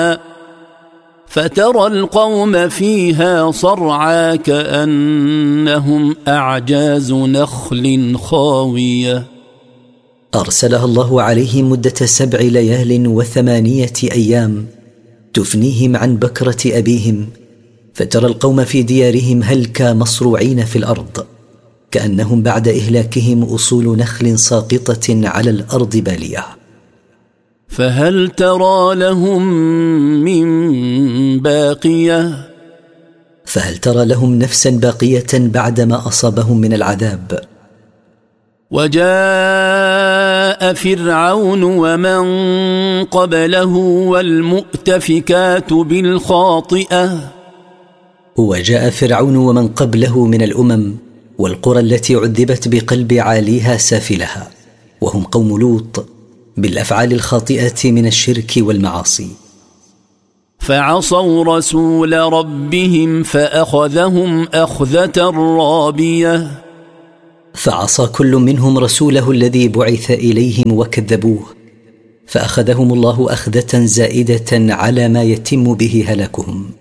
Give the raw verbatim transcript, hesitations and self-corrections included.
فترى القوم فيها صرعى كأنهم أعجاز نخل خاوية. أرسلها الله عليهم مدة سبع ليال وثمانية أيام تفنيهم عن بكرة أبيهم، فترى القوم في ديارهم هلكا مصروعين في الأرض كأنهم بعد إهلاكهم أصول نخل ساقطة على الأرض بالية. فهل ترى لهم من باقية؟ فهل ترى لهم نفسا باقية بعدما أصابهم من العذاب؟ وجاء فرعون ومن قبله والمؤتفكات بالخاطئة. وجاء فرعون ومن قبله من الأمم والقرى التي عذبت بقلب عاليها سافلها، وهم قوم لوط، بالأفعال الخاطئة من الشرك والمعاصي. فعصوا رسول ربهم فأخذهم أخذة رابية. فعصى كل منهم رسوله الذي بعث إليهم وكذبوه، فأخذهم الله أخذة زائدة على ما يتم به هلاكهم.